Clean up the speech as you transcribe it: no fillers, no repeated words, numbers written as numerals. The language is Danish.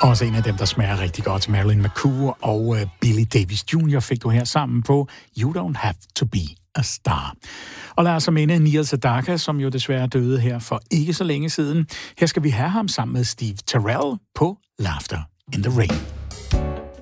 Også en af dem, der smager rigtig godt. Marilyn McCoo og Billy Davis Jr. fik du her sammen på You Don't Have to Be a Star. Og lad os minde Neil Sedaka, som jo desværre døde her for ikke så længe siden. Her skal vi have ham sammen med Steve Terrell på Laughter in the Rain.